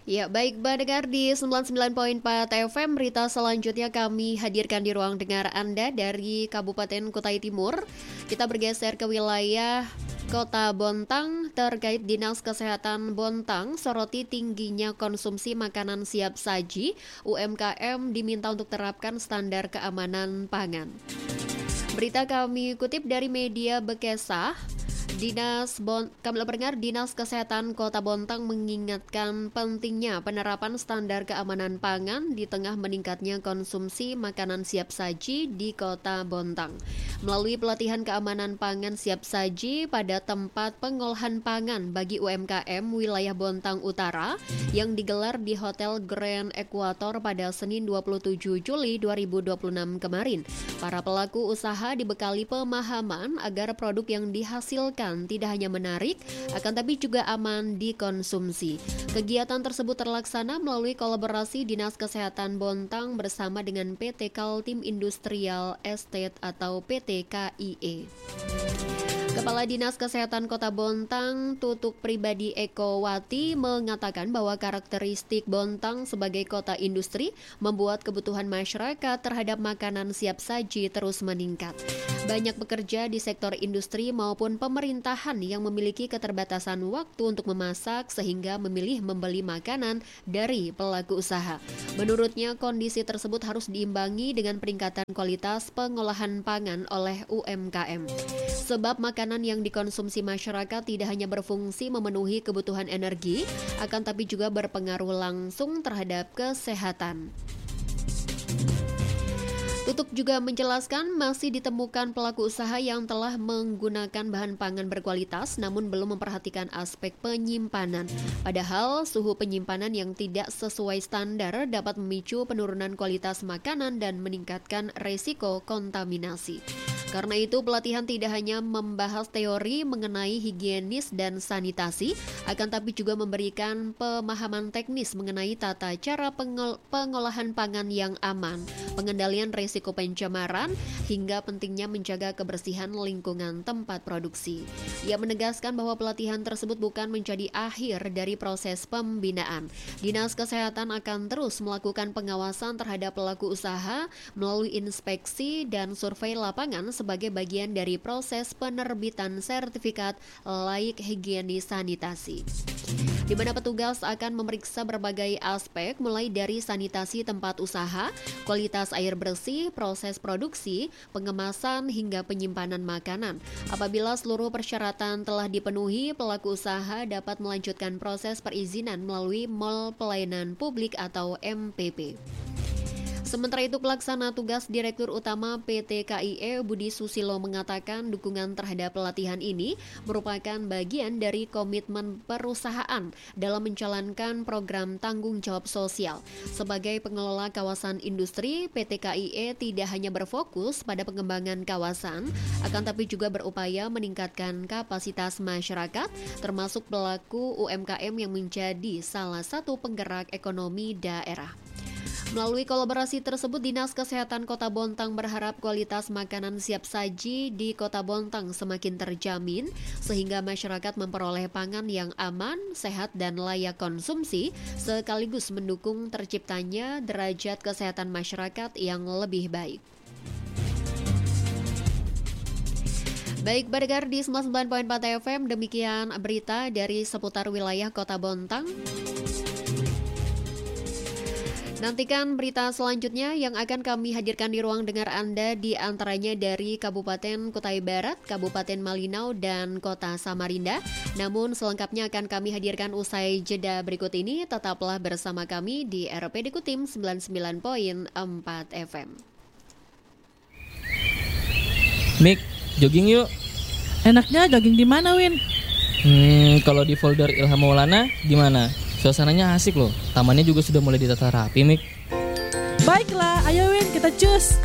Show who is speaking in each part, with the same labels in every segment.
Speaker 1: Ya, baik pendengar di 99.4 FM, berita selanjutnya kami hadirkan di ruang dengar Anda dari Kabupaten Kutai Timur. Kita bergeser ke wilayah Kota Bontang terkait Dinas Kesehatan Bontang soroti tingginya konsumsi makanan siap saji. UMKM diminta untuk terapkan standar keamanan pangan. Berita kami kutip dari media Bekesah. Dinas Kesehatan Kota Bontang mengingatkan pentingnya penerapan standar keamanan pangan di tengah meningkatnya konsumsi makanan siap saji di Kota Bontang. Melalui pelatihan keamanan pangan siap saji pada tempat pengolahan pangan bagi UMKM wilayah Bontang Utara yang digelar di Hotel Grand Equator pada Senin 27 Juli 2026 kemarin. Para pelaku usaha dibekali pemahaman agar produk yang dihasilkan tidak hanya menarik, akan tapi juga aman dikonsumsi. Kegiatan tersebut terlaksana melalui kolaborasi Dinas Kesehatan Bontang bersama dengan PT Kaltim Industrial Estate atau PT KIE. Kepala Dinas Kesehatan Kota Bontang, Tutuk Pribadi Eko Wati, mengatakan bahwa karakteristik Bontang sebagai kota industri membuat kebutuhan masyarakat terhadap makanan siap saji terus meningkat. Banyak pekerja di sektor industri maupun pemerintahan yang memiliki keterbatasan waktu untuk memasak sehingga memilih membeli makanan dari pelaku usaha. Menurutnya, kondisi tersebut harus diimbangi dengan peningkatan kualitas pengolahan pangan oleh UMKM. Sebab makanan yang dikonsumsi masyarakat tidak hanya berfungsi memenuhi kebutuhan energi, akan tapi juga berpengaruh langsung terhadap kesehatan. Tutuk juga menjelaskan masih ditemukan pelaku usaha yang telah menggunakan bahan pangan berkualitas namun belum memperhatikan aspek penyimpanan. Padahal suhu penyimpanan yang tidak sesuai standar dapat memicu penurunan kualitas makanan dan meningkatkan resiko kontaminasi. Karena itu, pelatihan tidak hanya membahas teori mengenai higienis dan sanitasi, akan tapi juga memberikan pemahaman teknis mengenai tata cara pengolahan pangan yang aman, pengendalian risiko pencemaran, hingga pentingnya menjaga kebersihan lingkungan tempat produksi. Ia menegaskan bahwa pelatihan tersebut bukan menjadi akhir dari proses pembinaan. Dinas Kesehatan akan terus melakukan pengawasan terhadap pelaku usaha melalui inspeksi dan survei lapangan sebagai bagian dari proses penerbitan sertifikat layak higienis sanitasi, di mana petugas akan memeriksa berbagai aspek mulai dari sanitasi tempat usaha, kualitas air bersih, proses produksi, pengemasan hingga penyimpanan makanan. Apabila seluruh persyaratan telah dipenuhi, pelaku usaha dapat melanjutkan proses perizinan melalui Mall Pelayanan Publik atau MPP. Sementara itu, pelaksana tugas Direktur Utama PT KIE Budi Susilo mengatakan dukungan terhadap pelatihan ini merupakan bagian dari komitmen perusahaan dalam menjalankan program tanggung jawab sosial. Sebagai pengelola kawasan industri, PT KIE tidak hanya berfokus pada pengembangan kawasan, akan tapi juga berupaya meningkatkan kapasitas masyarakat, termasuk pelaku UMKM yang menjadi salah satu penggerak ekonomi daerah. Melalui kolaborasi tersebut, Dinas Kesehatan Kota Bontang berharap kualitas makanan siap saji di Kota Bontang semakin terjamin, sehingga masyarakat memperoleh pangan yang aman, sehat, dan layak konsumsi, sekaligus mendukung terciptanya derajat kesehatan masyarakat yang lebih baik. Baik, pendengar di 99.4 FM, demikian berita dari seputar wilayah Kota Bontang. Nantikan berita selanjutnya yang akan kami hadirkan di ruang dengar Anda, di antaranya dari Kabupaten Kutai Barat, Kabupaten Malinau, dan Kota Samarinda. Namun selengkapnya akan kami hadirkan usai jeda berikut ini. Tetaplah bersama kami di RPD Kutim 99.4 FM.
Speaker 2: Mik, jogging yuk.
Speaker 3: Enaknya jogging di mana, Win?
Speaker 2: Kalau di folder Ilham Maulana gimana? Suasananya asik loh. Tamannya juga sudah mulai ditata rapi, Mik.
Speaker 3: Baiklah, ayo Win, kita cus.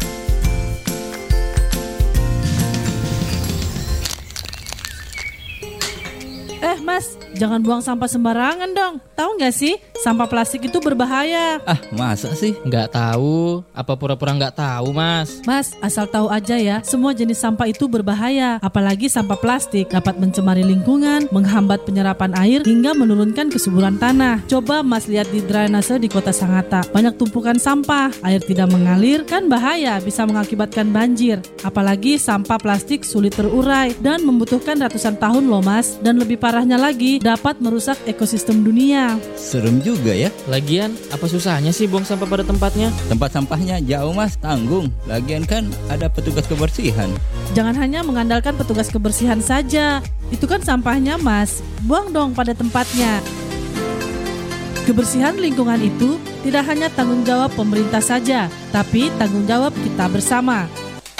Speaker 3: Mas, jangan buang sampah sembarangan dong. Tahu nggak sih, sampah plastik itu berbahaya.
Speaker 4: Ah, masa sih?
Speaker 2: Nggak tahu, apa pura-pura nggak tahu, Mas?
Speaker 3: Mas, asal tahu aja ya, semua jenis sampah itu berbahaya. Apalagi sampah plastik dapat mencemari lingkungan, menghambat penyerapan air, hingga menurunkan kesuburan tanah. Coba Mas lihat di drainase di Kota Sangatta, banyak tumpukan sampah, air tidak mengalir, kan bahaya, bisa mengakibatkan banjir. Apalagi sampah plastik sulit terurai dan membutuhkan ratusan tahun loh Mas. Dan lebih parahnya lagi, dapat merusak ekosistem dunia.
Speaker 4: Serem juga ya.
Speaker 2: Lagian, apa susahnya sih buang sampah pada tempatnya?
Speaker 4: Tempat sampahnya jauh Mas, tanggung. Lagian kan ada petugas kebersihan.
Speaker 3: Jangan hanya mengandalkan petugas kebersihan saja. Itu kan sampahnya Mas, buang dong pada tempatnya. Kebersihan lingkungan itu tidak hanya tanggung jawab pemerintah saja, tapi tanggung jawab kita bersama.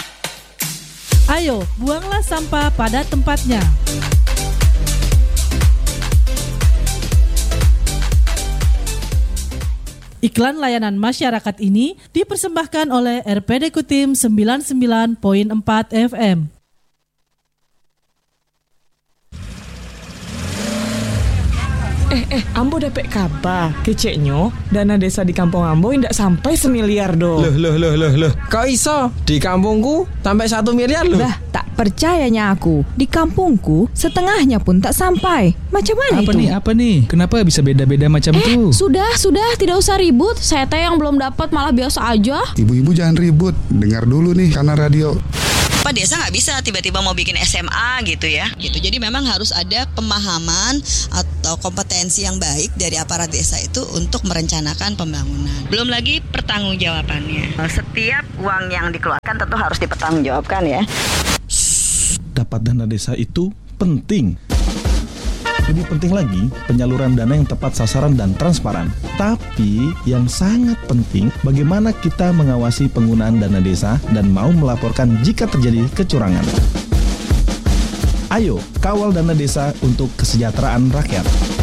Speaker 3: Ayo, buanglah sampah pada tempatnya. Iklan layanan masyarakat ini dipersembahkan oleh RPD Kutim 99.4 FM.
Speaker 5: Ambo dapat kabar, keceknya dana desa di kampung Ambo tidak sampai 1 miliar doh.
Speaker 6: Loh. Kau iso? Di kampungku sampai 1 miliar loh.
Speaker 7: Dah, tak percayanya aku. Di kampungku setengahnya pun tak sampai. Macam mana itu?
Speaker 8: Apa nih? Kenapa bisa beda-beda macam itu?
Speaker 7: Sudah, tidak usah ribut. Saya teh yang belum dapat malah biasa aja.
Speaker 9: Ibu-ibu jangan ribut. Dengar dulu nih karena radio.
Speaker 10: Pak desa nggak bisa tiba-tiba mau bikin SMA gitu ya. Gitu. Jadi memang harus ada pemahaman atau kompetensi yang baik dari aparat desa itu untuk merencanakan pembangunan. Belum lagi pertanggungjawabannya. Setiap uang yang dikeluarkan tentu harus dipertanggungjawabkan ya.
Speaker 8: Dapat dana desa itu penting. Lebih penting lagi, penyaluran dana yang tepat sasaran dan transparan. Tapi yang sangat penting, bagaimana kita mengawasi penggunaan dana desa dan mau melaporkan jika terjadi kecurangan. Ayo, kawal dana desa untuk kesejahteraan rakyat.